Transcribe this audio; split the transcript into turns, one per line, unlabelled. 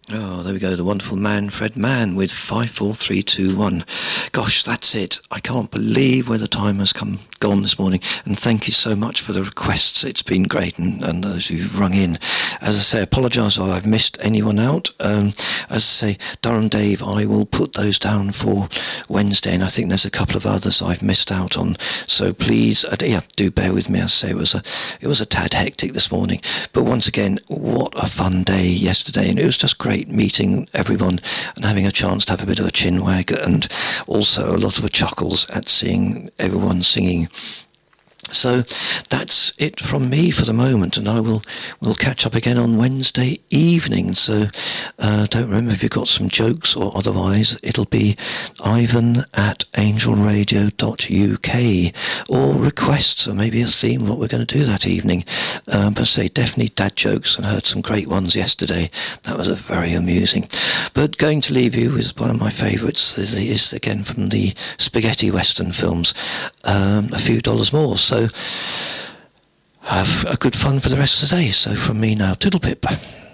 Oh, there we go, the wonderful Manfred Mann with 54321. Gosh, that's it. I can't believe where the time has gone this morning, and thank you so much for the requests. It's been great, and those who've rung in. As I say, apologise if I've missed anyone out. As I say, Durham Dave, I will put those down for Wednesday, and I think there's a couple of others I've missed out on, so please, do bear with me. As I say, it was a tad hectic this morning, but once again, what a fun day yesterday, and it was just great meeting everyone and having a chance to have a bit of a chinwag, and also a lot of chuckles at seeing everyone singing. So that's it from me for the moment, and we'll catch up again on Wednesday evening. So don't remember, if you've got some jokes or otherwise, it'll be ivan@angelradio.uk, or requests, or maybe a theme of what we're going to do that evening. But say definitely dad jokes, and heard some great ones yesterday. That was very amusing. But going to leave you with one of my favourites is again from the spaghetti western films, A Few Dollars More. So have a good fun for the rest of the day. So from me now, toodle pip.